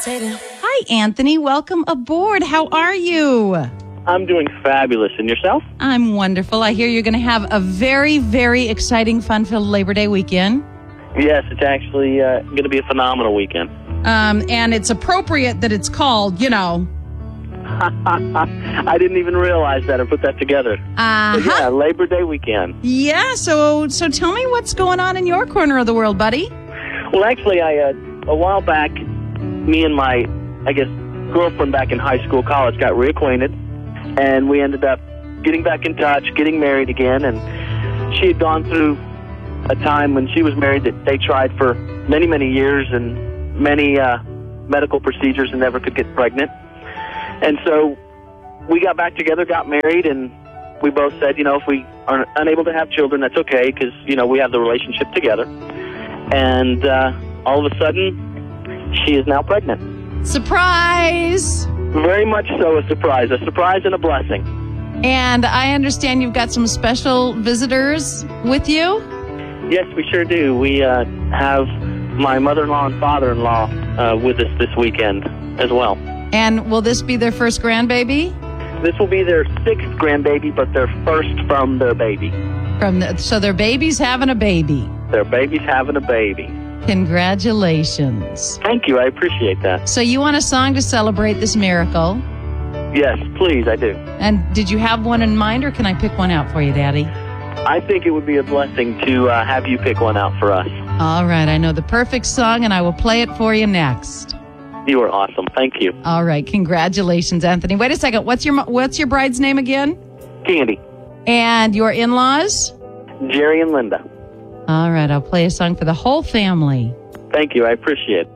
Hi, Anthony. Welcome aboard. How are you? I'm doing fabulous. And yourself? I'm wonderful. I hear you're going to have a very, very exciting, fun-filled Labor Day weekend. Yes, it's actually going to be a phenomenal weekend. And it's appropriate that it's called, I didn't even realize that or put that together. But yeah, Labor Day weekend. Yeah, so tell me what's going on in your corner of the world, buddy. Well, actually, a while back, me and my, girlfriend back in high school, college, got reacquainted, and we ended up getting back in touch, getting married again, and she had gone through a time when she was married that they tried for many, many years and many medical procedures and never could get pregnant. And so we got back together, got married, and we both said, if we are unable to have children, that's okay, because, we have the relationship together. And all of a sudden, she is now pregnant. Surprise! Very much so a surprise and a blessing. And I understand you've got some special visitors with you? Yes, we sure do. We have my mother-in-law and father-in-law with us this weekend as well. And will this be their first grandbaby? This will be their sixth grandbaby, but their first from their baby. So their baby's having a baby. Their baby's having a baby. Congratulations. Thank you. I appreciate that. So you want a song to celebrate this miracle? Yes, please. I do. And did you have one in mind, or can I pick one out for you, Daddy? I think it would be a blessing to have you pick one out for us. All right. I know the perfect song, and I will play it for you next. You are awesome. Thank you. All right. Congratulations, Anthony. Wait a second. What's your bride's name again? Candy. And your in-laws? Jerry and Linda. All right. I'll play a song for the whole family. Thank you. I appreciate it.